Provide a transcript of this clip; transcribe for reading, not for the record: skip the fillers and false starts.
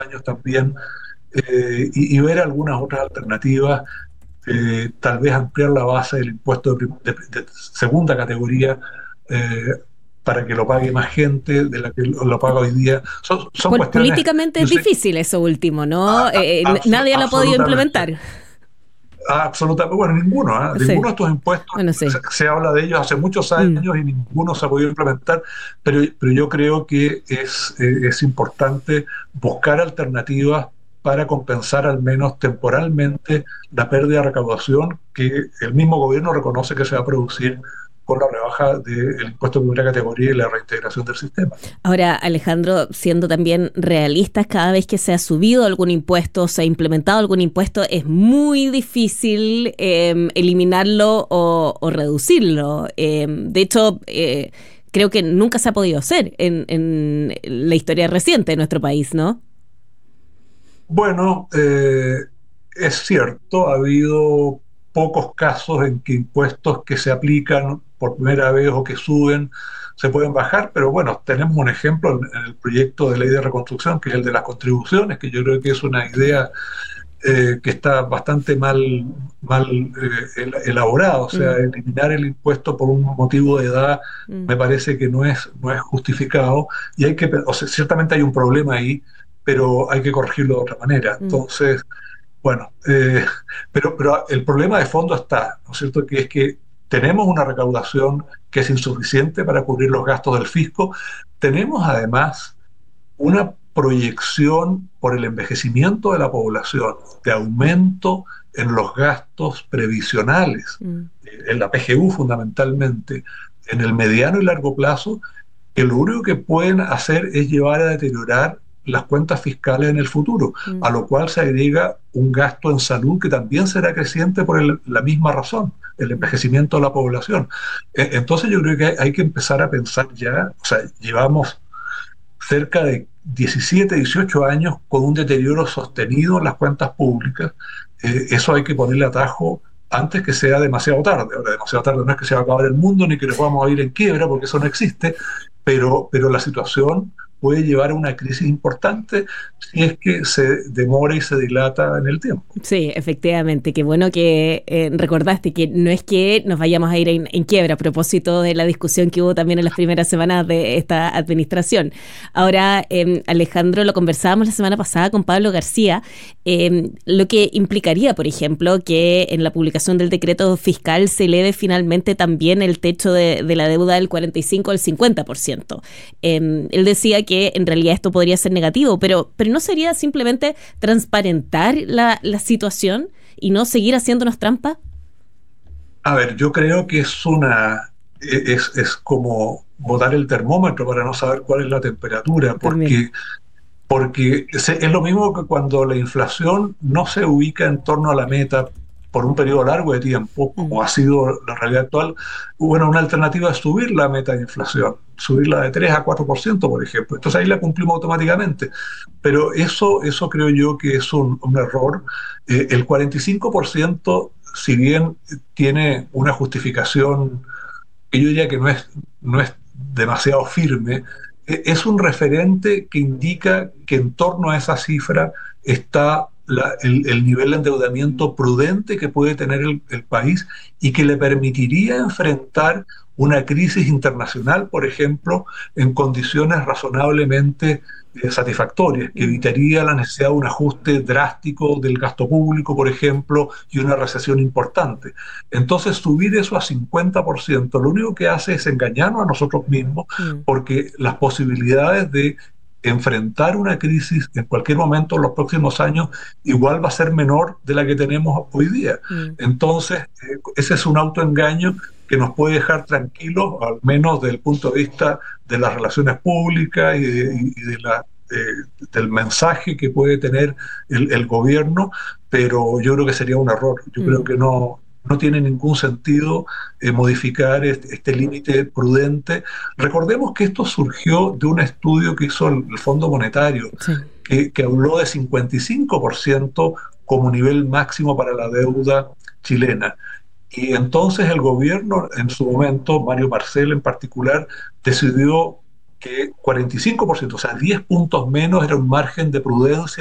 años también, y ver algunas otras alternativas, tal vez ampliar la base del impuesto de segunda categoría, eh, para que lo pague más gente de la que lo paga hoy día. Son cuestiones, Políticamente yo es sé, difícil eso último, ¿no? Nadie lo ha podido absolutamente. implementar. Absolutamente, bueno, ninguno, ¿ah? Sí, Ninguno de estos impuestos, bueno, sí. se habla de ellos hace muchos Mm. años y ninguno se ha podido implementar, pero yo creo que es importante buscar alternativas para compensar al menos temporalmente la pérdida de recaudación que el mismo gobierno reconoce que se va a producir con la rebaja del impuesto de primera categoría y la reintegración del sistema. Ahora, Alejandro, siendo también realistas, cada vez que se ha subido algún impuesto, se ha implementado algún impuesto, es muy difícil eliminarlo o reducirlo. De hecho, creo que nunca se ha podido hacer en la historia reciente de nuestro país, ¿no? Bueno, es cierto, ha habido pocos casos en que impuestos que se aplican por primera vez o que suben se pueden bajar, pero bueno, tenemos un ejemplo en el proyecto de ley de reconstrucción, que es el de las contribuciones, que yo creo que es una idea, que está bastante mal elaborada. O sea, Mm, eliminar el impuesto por un motivo de edad mm, me parece que no es justificado, y o sea, ciertamente hay un problema ahí, pero hay que corregirlo de otra manera. mm, Entonces, bueno, pero el problema de fondo está, ¿no es cierto?, que es que tenemos una recaudación que es insuficiente para cubrir los gastos del fisco. Tenemos además una proyección por el envejecimiento de la población, de aumento en los gastos previsionales, mm, en la PGU fundamentalmente, en el mediano y largo plazo, que lo único que pueden hacer es llevar a deteriorar las cuentas fiscales en el futuro, mm. a lo cual se agrega un gasto en salud que también será creciente por la misma razón, el Mm. envejecimiento de la población. Entonces yo creo que hay que empezar a pensar ya. O sea, llevamos cerca de 17, 18 años con un deterioro sostenido en las cuentas públicas. Eso hay que ponerle atajo antes que sea demasiado tarde. Ahora, demasiado tarde no es que se va a acabar el mundo ni que nos vamos a ir en quiebra, porque eso no existe, pero la situación puede llevar a una crisis importante si es que se demora y se dilata en el tiempo. Sí, efectivamente. Qué bueno que recordaste que no es que nos vayamos a ir en quiebra a propósito de la discusión que hubo también en las primeras semanas de esta administración. Ahora, Alejandro, lo conversábamos la semana pasada con Pablo García, lo que implicaría, por ejemplo, que en la publicación del decreto fiscal se eleve finalmente también el techo de la deuda del 45 al 50%. Él decía que en realidad esto podría ser negativo, pero ¿no sería simplemente transparentar la situación y no seguir haciéndonos trampa? A ver, yo creo que es como botar el termómetro para no saber cuál es la temperatura, También. porque es lo mismo que cuando la inflación no se ubica en torno a la meta por un periodo largo de tiempo, Mm, como ha sido la realidad actual. Bueno, una alternativa es subir la meta de inflación, subirla de 3 a 4%, por ejemplo. Entonces ahí la cumplimos automáticamente. Pero eso creo yo que es un error. El 45%, si bien tiene una justificación que yo diría que no es demasiado firme, es un referente que indica que en torno a esa cifra está el nivel de endeudamiento prudente que puede tener el país, y que le permitiría enfrentar una crisis internacional, por ejemplo, en condiciones razonablemente satisfactorias, que mm. evitaría la necesidad de un ajuste drástico del gasto público, por ejemplo, y una recesión importante. Entonces, subir eso a 50% lo único que hace es engañarnos a nosotros mismos, Mm, porque las posibilidades de enfrentar una crisis en cualquier momento en los próximos años igual va a ser menor de la que tenemos hoy día. mm. Entonces, ese es un autoengaño que nos puede dejar tranquilos, al menos desde el punto de vista de las relaciones públicas del mensaje que puede tener el gobierno, pero yo creo que sería un error. Yo creo Mm. que no tiene ningún sentido modificar este límite prudente. Recordemos que esto surgió de un estudio que hizo el Fondo Monetario, Sí. que habló de 55% como nivel máximo para la deuda chilena. Y entonces el gobierno, en su momento, Mario Marcel en particular, decidió que 45%, o sea, 10 puntos menos era un margen de prudencia